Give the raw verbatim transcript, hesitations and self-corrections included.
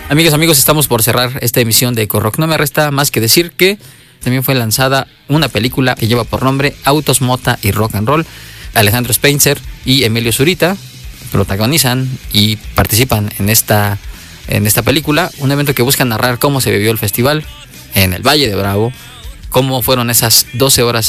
Amigos, amigos, estamos por cerrar esta emisión de Eco-Rock. No me resta más que decir que también fue lanzada una película que lleva por nombre Autos, Mota y Rock and Roll. Alejandro Spencer y Emilio Zurita protagonizan y participan en esta, en esta película, un evento que busca narrar cómo se vivió el festival en el Valle de Bravo, cómo fueron esas doce horas